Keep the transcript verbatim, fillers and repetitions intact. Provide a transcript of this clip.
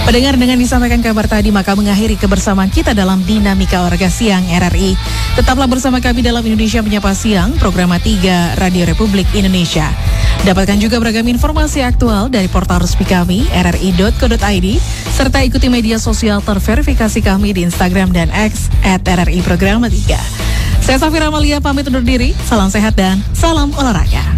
Pendengar, dengan disampaikan kabar tadi, maka mengakhiri kebersamaan kita dalam Dinamika Olahraga Siang R R I. Tetaplah bersama kami dalam Indonesia Menyapa Siang, program tiga Radio Republik Indonesia. Dapatkan juga beragam informasi aktual dari portal resmi kami, r r i dot co dot i d, serta ikuti media sosial terverifikasi kami di Instagram dan X at R R I Programa tiga. Saya Safira Amalia pamit undur diri, salam sehat dan salam olahraga.